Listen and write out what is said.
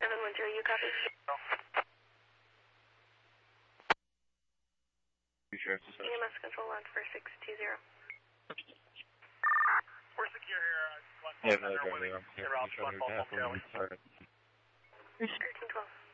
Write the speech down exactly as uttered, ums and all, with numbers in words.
seven one zero, you copy? E M S control on four six two zero. We're secure here. Uh, one yeah, no, no, no, I'm here. I'm trying to half of them. thirteen twelve.